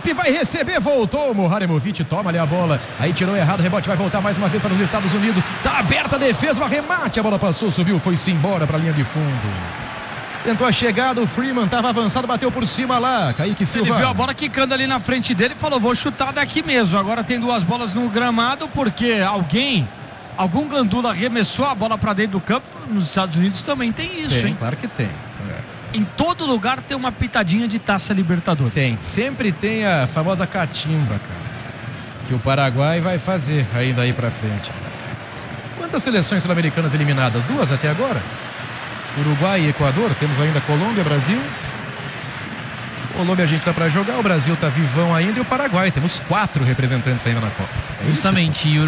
Pepe vai receber, voltou, Muharemovic toma ali a bola, aí tirou errado, o rebote vai voltar mais uma vez para os Estados Unidos, tá aberta a defesa, o arremate, a bola passou, subiu, foi-se embora para a linha de fundo. Tentou a chegada, o Freeman estava avançado, bateu por cima lá, Kaique Silva. Ele viu a bola quicando ali na frente dele e falou, vou chutar daqui mesmo. Agora tem duas bolas no gramado porque algum gandula arremessou a bola para dentro do campo. Nos Estados Unidos também tem isso, hein? Claro que tem. Em todo lugar tem uma pitadinha de Taça Libertadores. Tem, sempre tem a famosa catimba, cara, que o Paraguai vai fazer ainda aí pra frente. Quantas seleções sul-americanas eliminadas? 2 até agora? Uruguai e Equador, temos ainda Colômbia, Brasil. Colômbia a gente tá pra jogar, o Brasil tá vivão ainda e o Paraguai, temos 4 representantes ainda na Copa. Justamente, isso?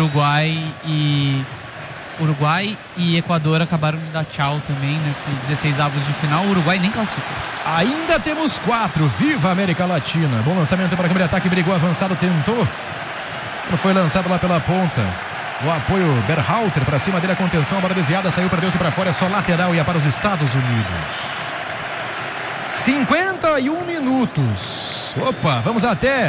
Uruguai e Equador acabaram de dar tchau também nesse 16avos de final. O Uruguai nem classificou. Ainda temos 4. Viva a América Latina. Bom lançamento para a câmera de ataque. Brigou avançado, tentou. Não foi lançado lá pela ponta. O apoio Berhalter para cima dele. A contenção, a bola desviada. Saiu, perdeu-se para fora. É só lateral e é para os Estados Unidos. 51 minutos. Opa, vamos até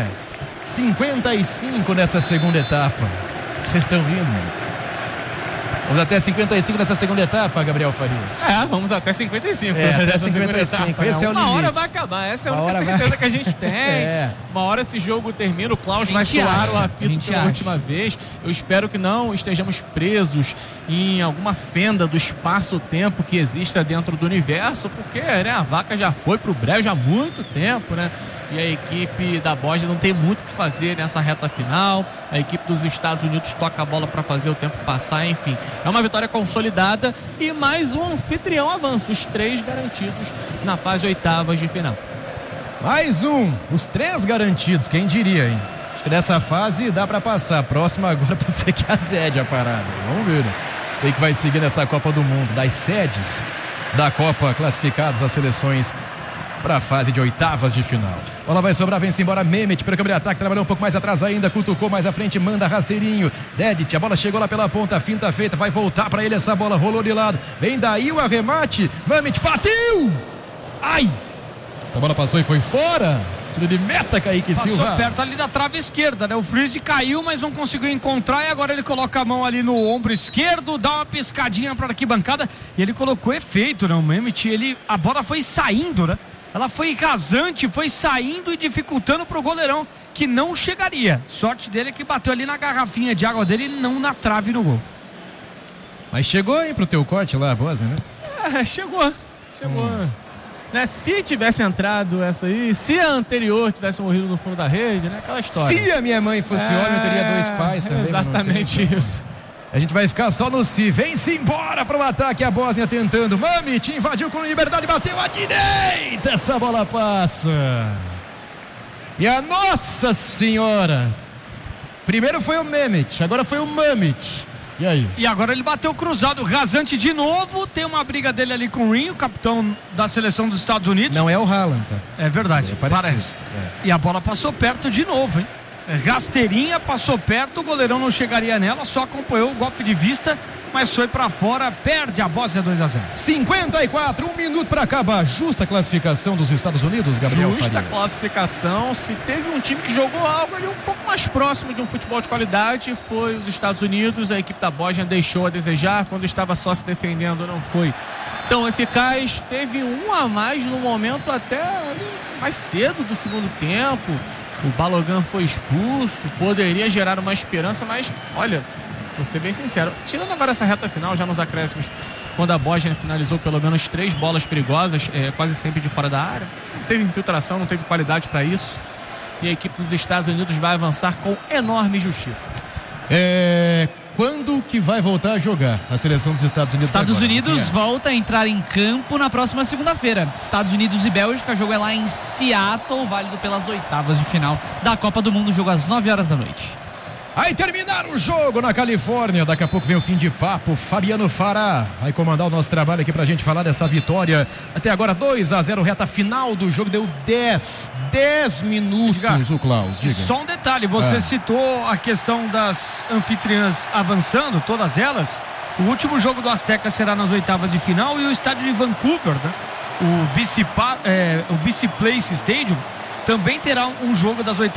55 nessa segunda etapa. Vocês estão rindo? Vamos até 55 nessa segunda etapa, Gabriel Farias. Vamos até 55. Até 55. Esse é o limite. Uma hora vai acabar. Essa é a única certeza que a gente tem. Uma hora esse jogo termina. O Klaus vai soar o apito pela última vez. Eu espero que não estejamos presos em alguma fenda do espaço-tempo que exista dentro do universo, porque a vaca já foi pro brejo há muito tempo, né? E a equipe da Bósnia não tem muito o que fazer nessa reta final. A equipe dos Estados Unidos toca a bola para fazer o tempo passar, enfim. É uma vitória consolidada e mais um anfitrião avança. Os 3 garantidos na fase oitavas de final. Mais um, os 3 garantidos, quem diria, hein? Acho que nessa fase dá para passar. Próxima agora pode ser que azede a parada. Vamos ver, né? Quem que vai seguir nessa Copa do Mundo? Das sedes da Copa classificadas as seleções para a fase de oitavas de final. Bola vai sobrar, vem-se embora Mehmet para o câmera de ataque, trabalhou um pouco mais atrás ainda, cutucou mais à frente, manda rasteirinho. Dedic, a bola chegou lá pela ponta, finta feita, vai voltar para ele essa bola, rolou de lado, vem daí o arremate, Mehmet bateu! Ai! Essa bola passou e foi fora. Tiro de meta, Kaique Silva. Passou perto ali da trave esquerda, né? O Freeze caiu, mas não conseguiu encontrar e agora ele coloca a mão ali no ombro esquerdo, dá uma piscadinha para a arquibancada e ele colocou efeito, né? O Mehmet, a bola foi saindo, né? Ela foi rasante, foi saindo e dificultando pro goleirão, que não chegaria. Sorte dele é que bateu ali na garrafinha de água dele e não na trave no gol. Mas chegou aí pro teu corte lá, a Bósnia, né? Chegou. Né? Se tivesse entrado essa aí, se a anterior tivesse morrido no fundo da rede, né? Aquela história. Se a minha mãe fosse homem, eu teria 2 pais também. Exatamente isso. A gente vai ficar só no si. Vem-se embora para o ataque. A Bósnia tentando. Mehmet invadiu com liberdade. Bateu à direita. Essa bola passa. E a Nossa Senhora. Primeiro foi o Mehmet. Agora foi o Mehmet. E aí? E agora ele bateu cruzado. Rasante de novo. Tem uma briga dele ali com o Rinho, capitão da seleção dos Estados Unidos. Não é o Haaland, tá? É verdade. Parece. E a bola passou perto de novo, hein? Rasteirinha, passou perto, o goleirão não chegaria nela, só acompanhou o golpe de vista, mas foi pra fora, perde a Bósnia 2-0. 54, 1 minuto pra acabar. Justa classificação dos Estados Unidos, Gabriel Farias. Justa classificação. Se teve um time que jogou algo ali um pouco mais próximo de um futebol de qualidade, foi os Estados Unidos. A equipe da Bósnia deixou a desejar, quando estava só se defendendo não foi tão eficaz. Teve um a mais no momento até mais cedo do segundo tempo. O Balogun foi expulso, poderia gerar uma esperança, mas olha, vou ser bem sincero, tirando agora essa reta final, já nos acréscimos, quando a Bósnia finalizou pelo menos 3 bolas perigosas, quase sempre de fora da área, não teve infiltração, não teve qualidade para isso, e a equipe dos Estados Unidos vai avançar com enorme justiça. Quando que vai voltar a jogar a seleção dos Estados Unidos? Estados Unidos volta a entrar em campo na próxima segunda-feira. Estados Unidos e Bélgica, jogo é lá em Seattle, válido pelas oitavas de final da Copa do Mundo, jogo às 9 horas da noite. Aí terminaram o jogo na Califórnia. Daqui a pouco vem o fim de papo. Fabiano Fará vai comandar o nosso trabalho aqui pra gente falar dessa vitória. Até agora 2-0, reta final do jogo. Deu 10 minutos, o Klaus. Diga. Só um detalhe, você citou a questão das anfitriãs avançando, todas elas. O último jogo do Azteca será nas oitavas de final e o estádio de Vancouver, né? O BC Place Stadium também terá um jogo das oitavas